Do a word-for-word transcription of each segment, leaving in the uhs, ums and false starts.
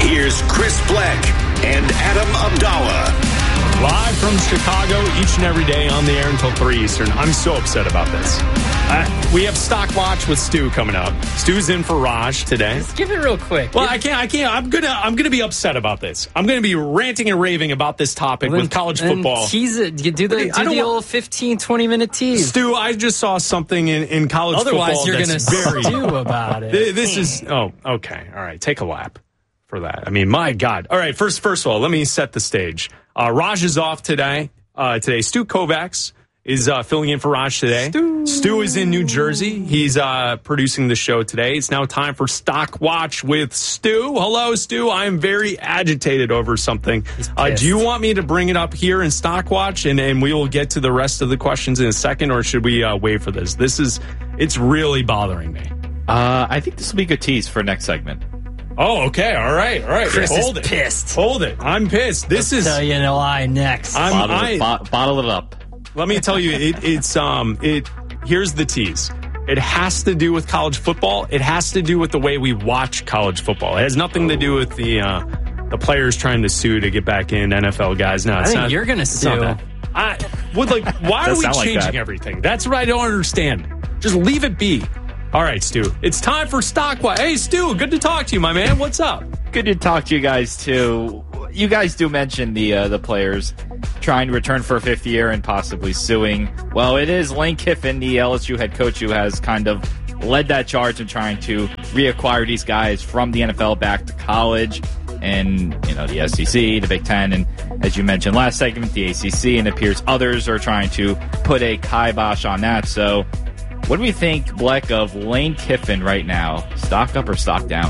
Here's Chris Black and Adam Abdallah. Live from Chicago each and every day on the air until three Eastern. I'm so upset about this. Uh, we have Stock Watch with Stu coming up. Stu's in for Raj today. Just give it real quick. Well, I can't. I can't. I'm gonna. I'm gonna be upset about this. I'm gonna be ranting and raving about this topic Well, with college then football. Tease it. You do the, I do don't the want- old fifteen, twenty minute tease. Stu, I just saw something in, in college Otherwise, football. you're going to that's very. stew about it. Th- This is. Oh, okay. All right. Take a lap for that. I mean, my God. All right. First, first of all, let me set the stage. Uh, Raj is off today. Uh, today, Stu Kovacs is uh, filling in for Raj today. Stu. Stu is in New Jersey. He's uh, producing the show today. It's now time for Stock Watch with Stu. Hello, Stu. I'm very agitated over something. Uh, do you want me to bring it up here in Stock Watch, and, and we will get to the rest of the questions in a second, or should we uh, wait for this? This is, it's really bothering me. Uh, I think this will be a good tease for next segment. Oh, okay. All right. All right. Chris Hold is it. pissed. Hold it. I'm pissed. This I'll is. tell you why next. I'm, Bottle, I, it, bo- bottle it up. Let me tell you, it, it's um, it. Here's the tease. It has to do with college football. It has to do with the way we watch college football. It has nothing to do with the uh, the players trying to sue to get back in, N F L guys. No, I it's think not, you're going to it's not sue. that. I would like. Why are Does we sound like changing that. everything? That's what I don't understand. Just leave it be. All right, Stu. It's time for Stock Watch. Hey, Stu. Good to talk to you, my man. What's up? Good to talk to you guys too. You guys do mention the uh, the players trying to return for a fifth year and possibly suing. Well, it is Lane Kiffin, the L S U head coach, who has kind of led that charge in trying to reacquire these guys from the N F L back to college. And, you know, the S E C, the Big Ten, and as you mentioned last segment, the A C C, and it appears others are trying to put a kibosh on that. So what do we think, Bleck, of Lane Kiffin right now? Stock up or stock down?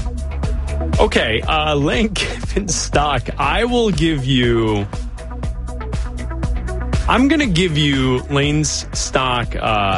Okay, uh, Lane Kiffin stock. I will give you. I'm going to give you Lane's stock. Uh,